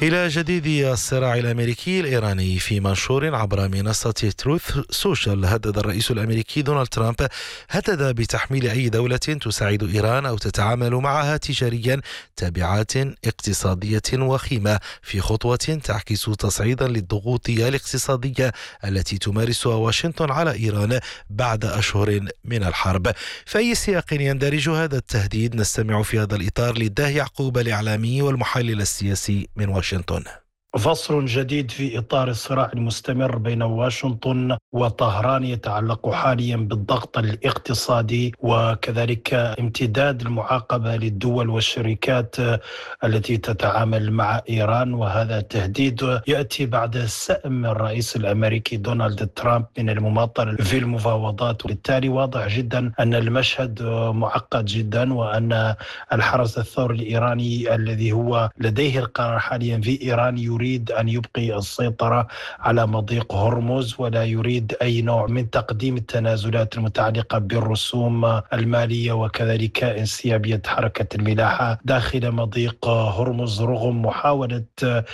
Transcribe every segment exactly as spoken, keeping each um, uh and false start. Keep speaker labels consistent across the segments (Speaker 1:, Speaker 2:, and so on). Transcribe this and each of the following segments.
Speaker 1: إلى جديد الصراع الأمريكي الإيراني. في منشور عبر منصة تروث سوشيال، هدد الرئيس الأمريكي دونالد ترامب هدد بتحميل أي دولة تساعد إيران أو تتعامل معها تجاريا تبعات اقتصادية وخيمة، في خطوة تعكس تصعيدا للضغوط الاقتصادية التي تمارسها واشنطن على إيران بعد أشهر من الحرب. في أي سياق يندرج هذا التهديد؟ نستمع في هذا الإطار للداه يعقوب الإعلامي والمحلل السياسي من واشنطن.
Speaker 2: فصل جديد في إطار الصراع المستمر بين واشنطن وطهران يتعلق حاليا بالضغط الاقتصادي وكذلك امتداد المعاقبة للدول والشركات التي تتعامل مع إيران، وهذا التهديد يأتي بعد سأم الرئيس الأمريكي دونالد ترامب من المماطلة في المفاوضات، وبالتالي واضح جدا أن المشهد معقد جدا، وأن الحرس الثوري الإيراني الذي هو لديه القرار حاليا في إيران يريد يريد أن يبقي السيطرة على مضيق هرمز، ولا يريد أي نوع من تقديم التنازلات المتعلقة بالرسوم المالية وكذلك انسيابية حركة الملاحة داخل مضيق هرمز، رغم محاولة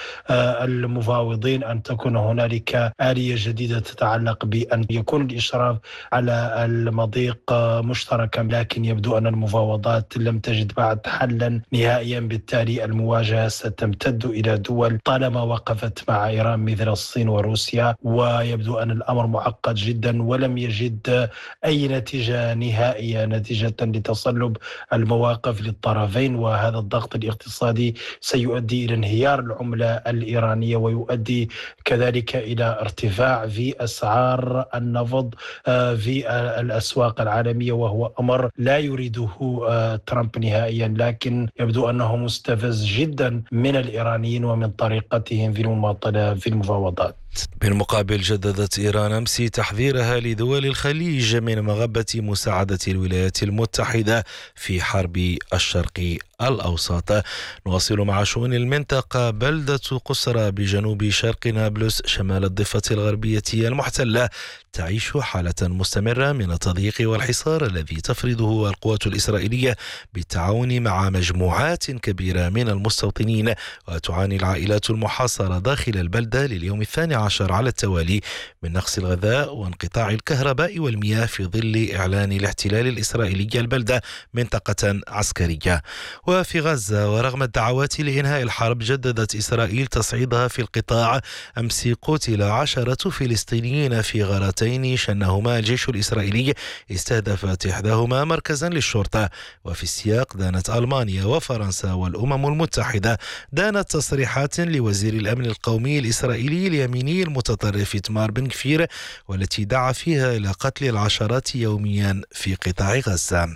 Speaker 2: المفاوضين أن تكون هنالك آلية جديدة تتعلق بأن يكون الإشراف على المضيق مشتركا، لكن يبدو أن المفاوضات لم تجد بعد حلا نهائيا. بالتالي المواجهة ستمتد إلى دول طالما وقفت مع إيران مثل الصين وروسيا، ويبدو أن الأمر معقد جدا ولم يجد أي نتيجة نهائية نتيجة لتصلب المواقف للطرفين، وهذا الضغط الاقتصادي سيؤدي إلى انهيار العملة الإيرانية ويؤدي كذلك إلى ارتفاع في أسعار النفط في الأسواق العالمية، وهو أمر لا يريده ترامب نهائيا، لكن يبدو أنه مستفز جدا من الإيرانيين ومن طريقتهم في المماطلة في المفاوضات.
Speaker 1: بالمقابل، جددت إيران أمس تحذيرها لدول الخليج من مغبة مساعدة الولايات المتحدة في حرب الشرق الأوسط. نواصل مع شؤون المنطقة. بلدة قسرى بجنوب شرق نابلس شمال الضفة الغربية المحتلة تعيش حالة مستمرة من التضييق والحصار الذي تفرضه القوات الإسرائيلية بالتعاون مع مجموعات كبيرة من المستوطنين، وتعاني العائلات المحاصرة داخل البلدة لليوم الثاني عشر على التوالي من نقص الغذاء وانقطاع الكهرباء والمياه في ظل إعلان الاحتلال الإسرائيلي البلدة منطقة عسكرية. وفي غزة، ورغم الدعوات لإنهاء الحرب، جددت إسرائيل تصعيدها في القطاع. أمس قتل عشرة فلسطينيين في غارتين شنهما الجيش الإسرائيلي، استهدفت إحداهما مركزا للشرطة. وفي السياق، دانت ألمانيا وفرنسا والأمم المتحدة دانت تصريحات لوزير الأمن القومي الإسرائيلي اليميني المتطرف إيتمار بن غفير، والتي دعا فيها إلى قتل العشرات يوميا في قطاع غزة.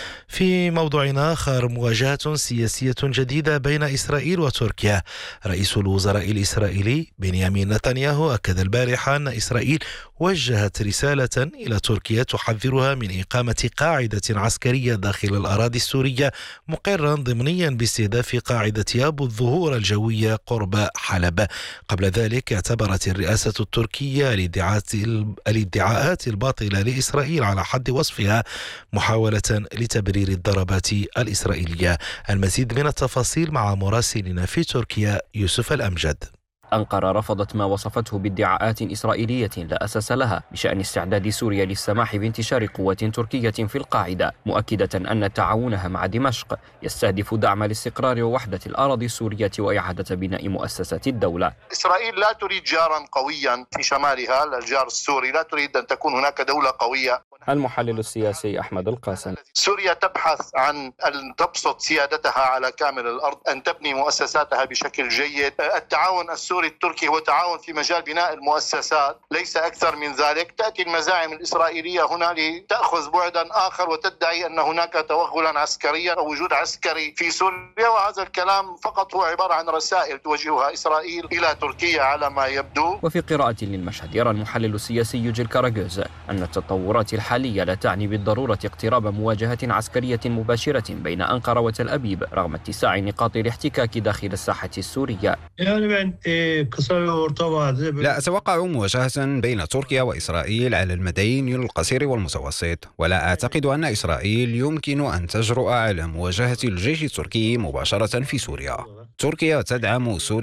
Speaker 1: في موضوع آخر، مواجهة سياسية جديدة بين إسرائيل وتركيا. رئيس الوزراء الإسرائيلي بنيامين نتنياهو أكد البارحة أن إسرائيل وجهت رسالة إلى تركيا تحذرها من إقامة قاعدة عسكرية داخل الأراضي السورية، مقرا ضمنيا باستهداف قاعدة أبو الظهور الجوية قرب حلب. قبل ذلك اعتبرت الرئاسة التركية الادعاءات الباطلة لإسرائيل على حد وصفها محاولة لتبرير الضربات الإسرائيلية. المزيد من التفاصيل مع مراسلنا في تركيا يوسف الأمجد.
Speaker 3: أنقرة رفضت ما وصفته بادعاءات إسرائيلية لا أساس لها بشأن استعداد سوريا للسماح بانتشار قوة تركية في القاعدة، مؤكدة أن تعاونها مع دمشق يستهدف دعم الاستقرار ووحدة الأراضي السورية وإعادة بناء مؤسسات الدولة.
Speaker 4: إسرائيل لا تريد جارا قويا في شمالها، الجار السوري، لا تريد أن تكون هناك دولة قوية.
Speaker 3: المحلل السياسي أحمد القاسم:
Speaker 4: سوريا تبحث عن أن تبسط سيادتها على كامل الأرض، أن تبني مؤسساتها بشكل جيد. التعاون السوري التركي هو تعاون في مجال بناء المؤسسات، ليس أكثر من ذلك. تأتي المزاعم الإسرائيلية هنا لتأخذ بعدا آخر وتدعي أن هناك توغلا عسكريا أو وجود عسكري في سوريا، وهذا الكلام فقط هو عبارة عن رسائل توجهها إسرائيل إلى تركيا على ما يبدو.
Speaker 3: وفي قراءة للمشهد، يرى المحلل السياسي يوجيل كاراجوز أن التطورات الحالية لا تعني بالضرورة اقتراب مواجهة عسكرية مباشرة بين أنقرة وتل أبيب، رغم اتساع نقاط الاحتكاك داخل الساحة السورية.
Speaker 5: لا أتوقع مواجهة بين تركيا وإسرائيل على المدين القصير والمتوسط، ولا أعتقد أن إسرائيل يمكن أن تجرؤ على مواجهة الجيش التركي مباشرة في سوريا. تركيا تدعم سوريا